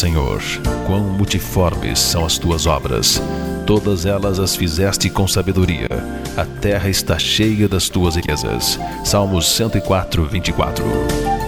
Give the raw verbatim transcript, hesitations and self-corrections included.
Senhor, quão multiformes são as tuas obras. Todas elas as fizeste com sabedoria. A terra está cheia das tuas riquezas. Salmos cento e quatro, vinte e quatro.